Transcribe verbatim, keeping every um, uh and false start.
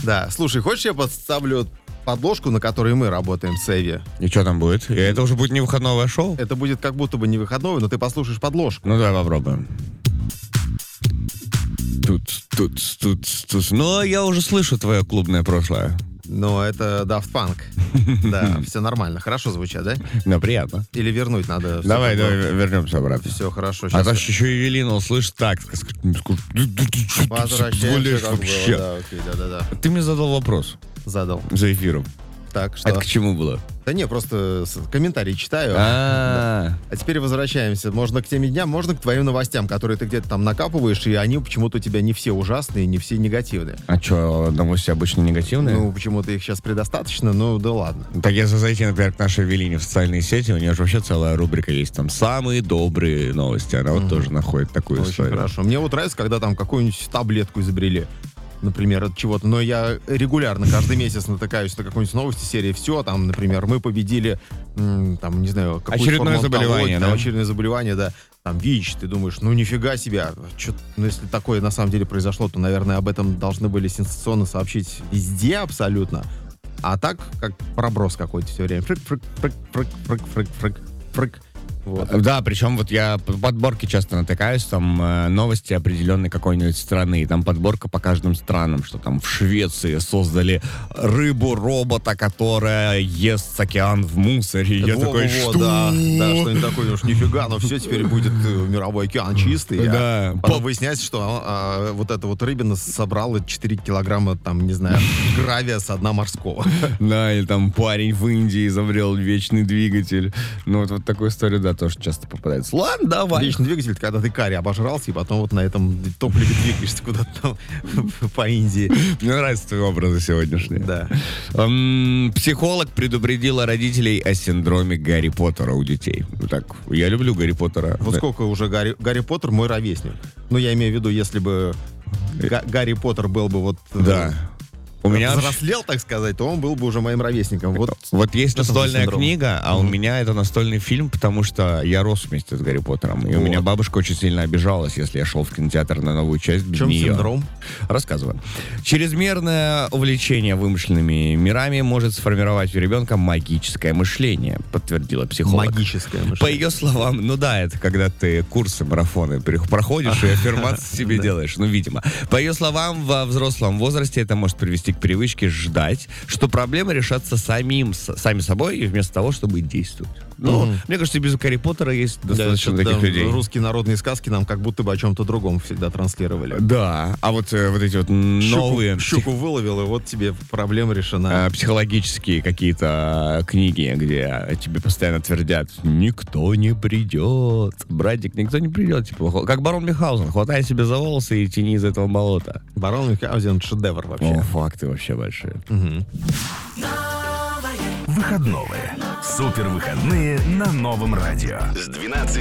Да, слушай, хочешь, я подставлю подложку, на которой мы работаем с Эви? И что там будет? И это уже будет не выходное шоу? Это будет как будто бы не выходной, но ты послушаешь подложку. Ну, давай попробуем. Тут, тут, тут, тут. Ну, я уже слышу твое клубное прошлое. Но это Daft Punk. Да, все нормально. Хорошо звучат, да? Да, приятно. Или вернуть надо? Давай, давай, вернемся обратно. Все хорошо. А Сейчас то еще Евелина услышит так. возвращаемся, как было. Да, окей, да-да-да. Ты мне задал вопрос Задал. за эфиром. Так, что? Это к чему было? Да не, просто с- комментарии читаю. А, А теперь возвращаемся. Можно к теме дня, можно к твоим новостям, которые ты где-то там накапываешь, и они почему-то у тебя не все ужасные, не все негативные. а что, новости обычно негативные? Ну, почему-то их сейчас предостаточно, ну да ладно. Так если зайти, например, к нашей Евелине в социальные сети, у нее же вообще целая рубрика есть, там «Самые добрые новости». Она вот тоже находит такую Очень историю. хорошо. Мне вот нравится, когда там какую-нибудь таблетку изобрели, например, от чего-то. Но я регулярно, каждый месяц натыкаюсь на какую-нибудь новость из серии «Все», там, например, мы победили, м, там, не знаю, какую-то Очередное форму заболевание, онкологии, да? там, очередное заболевание, да, там, ВИЧ, ты думаешь, ну, нифига себе, чё, ну, если такое на самом деле произошло, то, наверное, об этом должны были сенсационно сообщить везде абсолютно. А так, как проброс какой-то все время. Фрык, фрык, фрык, фрык, фрык, фрык, фрык, фрык. Вот. Да, причем вот я по подборке часто натыкаюсь, там э, новости определенной какой-нибудь страны, и там подборка по каждым странам, что там в Швеции создали рыбу-робота, которая ест океан в мусоре. Я Во, такой, во, во, что? Да, да, что-нибудь такое, уж нифига, но все, теперь будет э, мировой океан чистый. Да. А потом выясняется, что а, вот эта вот рыбина собрала четыре килограмма, там, не знаю, гравия с дна морского. Да, или там парень в Индии изобрел вечный двигатель. Ну вот, вот такую историю, да, тоже часто попадается. Ладно, давай. Вечный двигатель, когда ты карри обожрался, и потом вот на этом топливе двигаешься куда-то там по Индии. Мне нравятся твои образы сегодняшние. Да. Эм, психолог предупредила родителей о синдроме Гарри Поттера у детей. Ну так, я люблю Гарри Поттера. Вот сколько уже Гарри, Гарри Поттер мой ровесник. Ну, я имею в виду, если бы Га- Гарри Поттер был бы вот... э, Да. У меня взрослел, так сказать, то он был бы уже моим ровесником. Вот Вот есть Что там за настольная синдром? книга, а у Мгм. меня это настольный фильм, потому что я рос вместе с Гарри Поттером. И у Вот. меня бабушка очень сильно обижалась, если я шел в кинотеатр на новую часть без в чем нее. синдром? Рассказываю. Чрезмерное увлечение вымышленными мирами может сформировать у ребенка магическое мышление, подтвердила психолог. Магическое По мышление. ее словам, ну да, это когда ты курсы, марафоны пере- проходишь и аффирмации себе Да. делаешь, ну, видимо. По ее словам, во взрослом возрасте это может привести к привычке ждать, что проблемы решатся самим, с- сами собой, и вместо того, чтобы действовать. Ну, Мгм. мне кажется, без Гарри Поттера есть Да, достаточно что-то, таких да, людей. Русские народные сказки нам как будто бы о чем-то другом всегда транслировали. Да, а вот, э, вот эти вот новые Щуку, щуку выловил, и вот тебе проблема решена. э, психологические какие-то книги, где тебе постоянно твердят: никто не придет, братик, никто не придет. Типа, хо- как барон Мюнхгаузен, хватай себе за волосы и тяни из этого болота. Барон Мюнхгаузен — шедевр вообще. О, факты вообще большие. Мгм. Выходновые. Супервыходные на Новом радио. С двенадцати